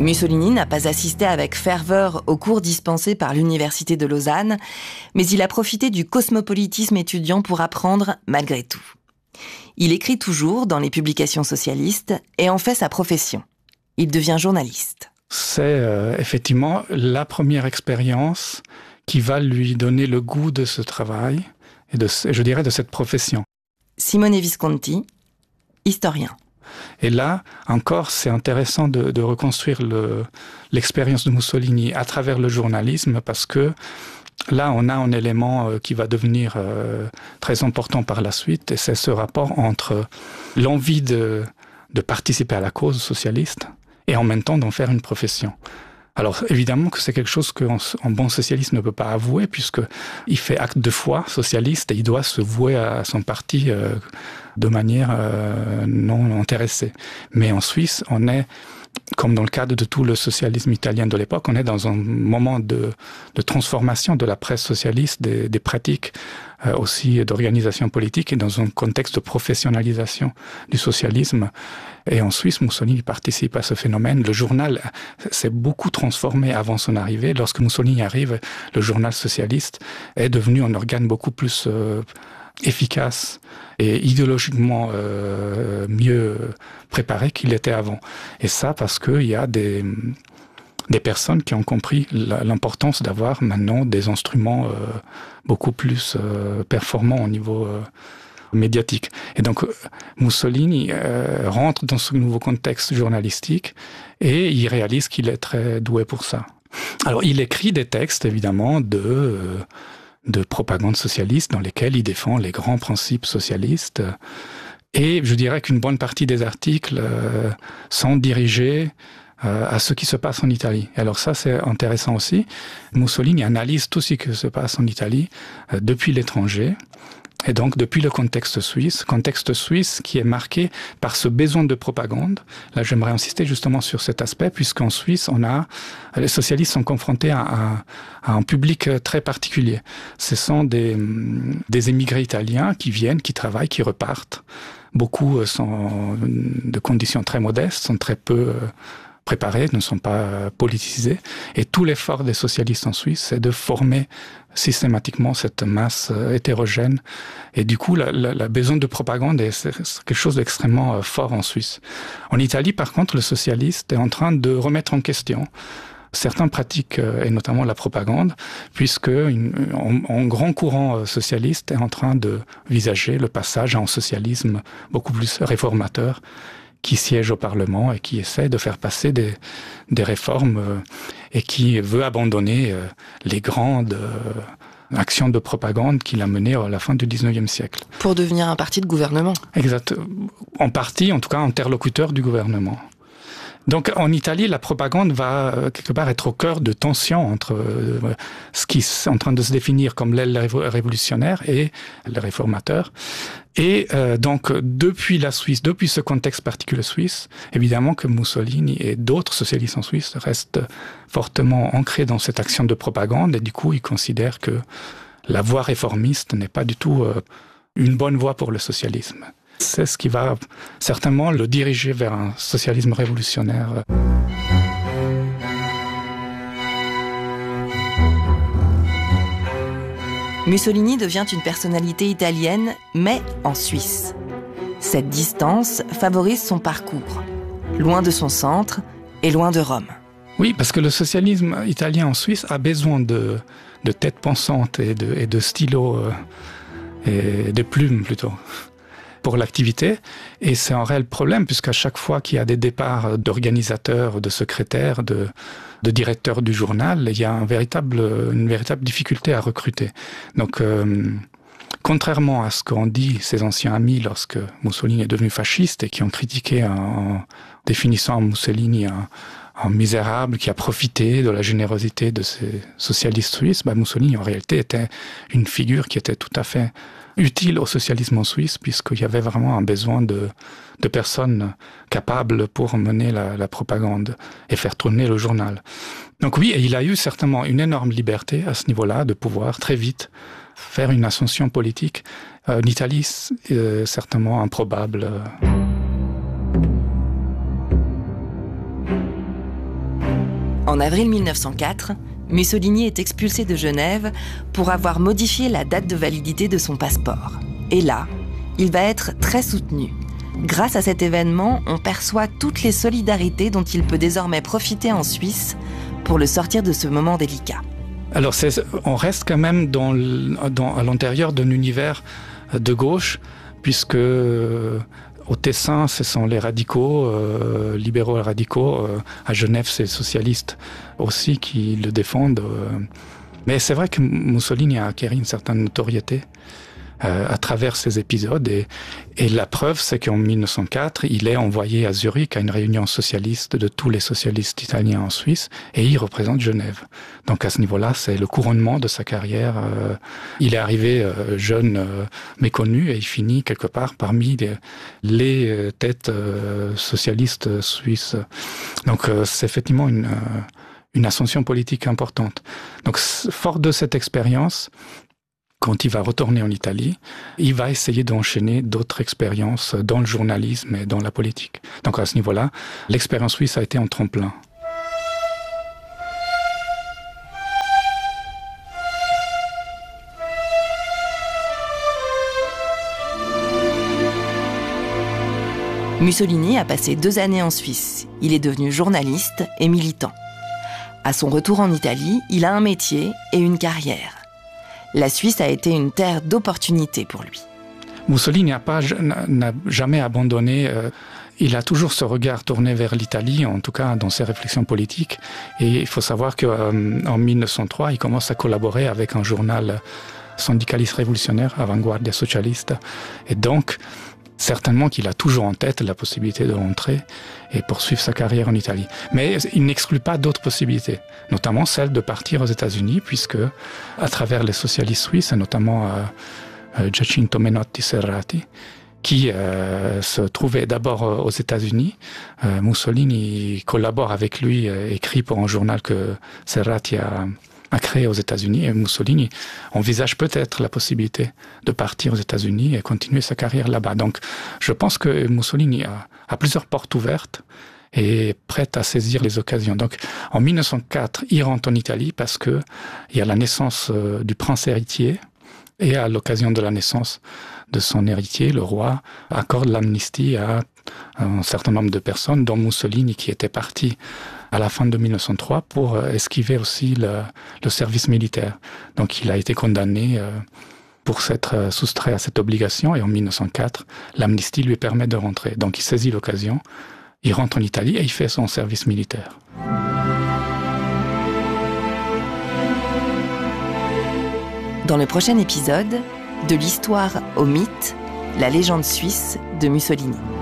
Mussolini n'a pas assisté avec ferveur aux cours dispensés par l'Université de Lausanne, mais il a profité du cosmopolitisme étudiant pour apprendre malgré tout. Il écrit toujours dans les publications socialistes et en fait sa profession. Il devient journaliste. C'est effectivement la première expérience qui va lui donner le goût de ce travail et je dirais de cette profession. Simone Visconti, historien. Et là, encore, c'est intéressant de reconstruire l'expérience de Mussolini à travers le journalisme parce que là, on a un élément qui va devenir très important par la suite et c'est ce rapport entre l'envie de participer à la cause socialiste et en même temps d'en faire une profession. Alors évidemment que c'est quelque chose qu'un bon socialiste ne peut pas avouer puisqu'il fait acte de foi socialiste et il doit se vouer à son parti de manière non intéressée. Mais en Suisse, on est, comme dans le cadre de tout le socialisme italien de l'époque, on est dans un moment de transformation de la presse socialiste, des pratiques aussi d'organisation politique et dans un contexte de professionnalisation du socialisme. Et en Suisse, Mussolini participe à ce phénomène. Le journal s'est beaucoup transformé avant son arrivée. Lorsque Mussolini arrive, le journal socialiste est devenu un organe beaucoup plus efficace et idéologiquement mieux préparé qu'il était avant. Et ça parce qu'il y a des personnes qui ont compris l'importance d'avoir maintenant des instruments beaucoup plus performants au niveau médiatique. Et donc Mussolini rentre dans ce nouveau contexte journalistique et il réalise qu'il est très doué pour ça. Alors il écrit des textes évidemment de propagande socialiste dans lesquels il défend les grands principes socialistes. Et je dirais qu'une bonne partie des articles sont dirigés à ce qui se passe en Italie. Alors ça, c'est intéressant aussi. Mussolini analyse tout ce qui se passe en Italie depuis l'étranger. Et donc, depuis le contexte suisse qui est marqué par ce besoin de propagande. Là, j'aimerais insister justement sur cet aspect, puisqu'en Suisse, les socialistes sont confrontés à un public très particulier. Ce sont des émigrés italiens qui viennent, qui travaillent, qui repartent. Beaucoup sont de conditions très modestes, sont très peu préparés, ne sont pas politisés. Et tout l'effort des socialistes en Suisse, c'est de former systématiquement cette masse hétérogène. Et du coup, la besoin de propagande c'est quelque chose d'extrêmement fort en Suisse. En Italie, par contre, le socialiste est en train de remettre en question certaines pratiques, et notamment la propagande, puisque un grand courant socialiste est en train de visager le passage à un socialisme beaucoup plus réformateur, qui siège au Parlement et qui essaie de faire passer des réformes et qui veut abandonner les grandes actions de propagande qu'il a menées à la fin du 19e siècle. Pour devenir un parti de gouvernement. Exact. En partie, en tout cas, interlocuteur du gouvernement. Donc en Italie, la propagande va quelque part être au cœur de tensions entre ce qui est en train de se définir comme l'aile révolutionnaire et le réformateur. Et donc depuis la Suisse, depuis ce contexte particulier suisse, évidemment que Mussolini et d'autres socialistes en Suisse restent fortement ancrés dans cette action de propagande et du coup ils considèrent que la voie réformiste n'est pas du tout une bonne voie pour le socialisme. C'est ce qui va certainement le diriger vers un socialisme révolutionnaire. Mussolini devient une personnalité italienne, mais en Suisse. Cette distance favorise son parcours, loin de son centre et loin de Rome. Oui, parce que le socialisme italien en Suisse a besoin de têtes pensantes et de stylos et de plumes plutôt pour l'activité. Et c'est un réel problème, puisqu'à chaque fois qu'il y a des départs d'organisateurs, de secrétaires, de directeurs du journal, il y a une véritable difficulté à recruter. Donc, contrairement à ce qu'ont dit ses anciens amis lorsque Mussolini est devenu fasciste et qui ont critiqué en définissant Mussolini un misérable qui a profité de la générosité de ces socialistes suisses, Mussolini en réalité était une figure qui était tout à fait utile au socialisme en Suisse, puisqu'il y avait vraiment un besoin de personnes capables pour mener la propagande et faire tourner le journal. Donc oui, il a eu certainement une énorme liberté à ce niveau-là de pouvoir très vite faire une ascension politique. En Italie, c'est certainement improbable. En avril 1904, Mussolini est expulsé de Genève pour avoir modifié la date de validité de son passeport. Et là, il va être très soutenu. Grâce à cet événement, on perçoit toutes les solidarités dont il peut désormais profiter en Suisse pour le sortir de ce moment délicat. Alors on reste quand même à l'intérieur d'un univers de gauche, puisque au Tessin, ce sont les radicaux, libéraux et radicaux. À Genève, c'est les socialistes aussi qui le défendent. Mais c'est vrai que Mussolini a acquis une certaine notoriété à travers ces épisodes. Et la preuve, c'est qu'en 1904, il est envoyé à Zurich à une réunion socialiste de tous les socialistes italiens en Suisse, et il représente Genève. Donc à ce niveau-là, c'est le couronnement de sa carrière. Il est arrivé jeune, méconnu, et il finit quelque part parmi les têtes socialistes suisses. Donc c'est effectivement une ascension politique importante. Donc fort de cette expérience, quand il va retourner en Italie, il va essayer d'enchaîner d'autres expériences dans le journalisme et dans la politique. Donc à ce niveau-là, l'expérience suisse a été un tremplin. Mussolini a passé 2 années en Suisse. Il est devenu journaliste et militant. À son retour en Italie, il a un métier et une carrière. La Suisse a été une terre d'opportunités pour lui. Mussolini n'a jamais abandonné. Il a toujours ce regard tourné vers l'Italie, en tout cas dans ses réflexions politiques. Et il faut savoir qu'en 1903, il commence à collaborer avec un journal syndicaliste révolutionnaire, Avanguardia Socialista. Et donc, certainement qu'il a toujours en tête la possibilité de rentrer et poursuivre sa carrière en Italie. Mais il n'exclut pas d'autres possibilités, notamment celle de partir aux États-Unis, puisque à travers les socialistes suisses, et notamment Giacinto Menotti Serrati, qui se trouvait d'abord aux États-Unis, Mussolini collabore avec lui, écrit pour un journal que Serrati a créé aux États-Unis, et Mussolini envisage peut-être la possibilité de partir aux États-Unis et continuer sa carrière là-bas. Donc, je pense que Mussolini a plusieurs portes ouvertes et est prêt à saisir les occasions. Donc, en 1904, il rentre en Italie parce que il y a la naissance du prince héritier, et à l'occasion de la naissance de son héritier, le roi accorde l'amnistie à un certain nombre de personnes, dont Mussolini, qui était parti à la fin de 1903 pour esquiver aussi le service militaire. Donc il a été condamné pour s'être soustrait à cette obligation, et en 1904, l'amnistie lui permet de rentrer. Donc il saisit l'occasion, il rentre en Italie et il fait son service militaire. Dans le prochain épisode, de l'histoire au mythe, la légende suisse de Mussolini.